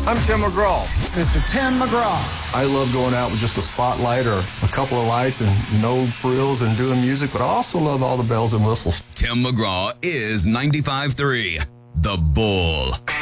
I'm Tim McGraw. Mr. Tim McGraw. I love going out with just a spotlight or a couple of lights and no frills and doing music, but I also love all the bells and whistles. Tim McGraw is 95.3, The Bull.